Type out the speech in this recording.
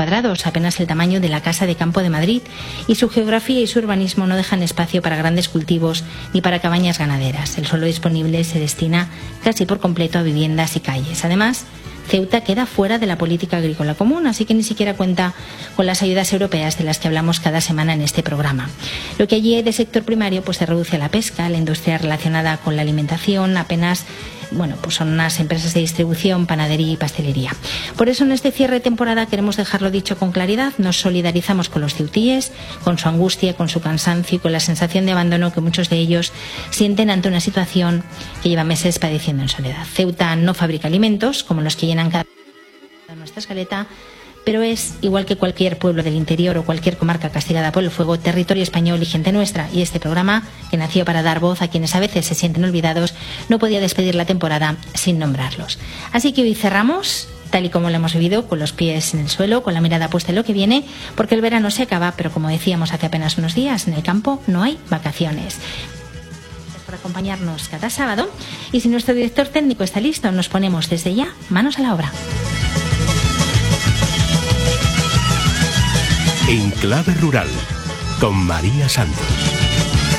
cuadrados, apenas el tamaño de la Casa de Campo de Madrid, y su geografía y su urbanismo no dejan espacio para grandes cultivos ni para cabañas ganaderas. El suelo disponible se destina casi por completo a viviendas y calles. Además, Ceuta queda fuera de la política agrícola común, así que ni siquiera cuenta con las ayudas europeas de las que hablamos cada semana en este programa. Lo que allí hay de sector primario pues se reduce a la pesca, la industria relacionada con la alimentación, apenas pues son unas empresas de distribución, panadería y pastelería. Por eso en este cierre de temporada queremos dejarlo dicho con claridad, nos solidarizamos con los ceutíes, con su angustia, con su cansancio y con la sensación de abandono que muchos de ellos sienten ante una situación que lleva meses padeciendo en soledad. Ceuta no fabrica alimentos como los que llenan cada nuestra escaleta, pero es, igual que cualquier pueblo del interior o cualquier comarca castigada por el fuego, territorio español y gente nuestra. Y este programa, que nació para dar voz a quienes a veces se sienten olvidados, no podía despedir la temporada sin nombrarlos. Así que hoy cerramos, tal y como lo hemos vivido, con los pies en el suelo, con la mirada puesta en lo que viene, porque el verano se acaba, pero como decíamos hace apenas unos días, en el campo no hay vacaciones. Gracias por acompañarnos cada sábado, y si nuestro director técnico está listo, nos ponemos desde ya manos a la obra. En Clave Rural, con María Santos.